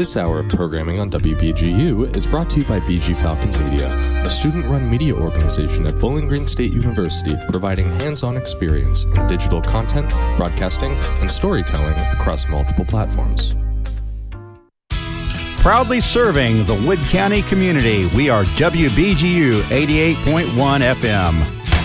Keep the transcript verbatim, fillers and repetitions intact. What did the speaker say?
This hour of programming on W B G U is brought to you by B G Falcon Media, a student-run media organization at Bowling Green State University providing hands-on experience in digital content, broadcasting, and storytelling across multiple platforms. Proudly serving the Wood County community, we are W B G U eighty-eight point one F M.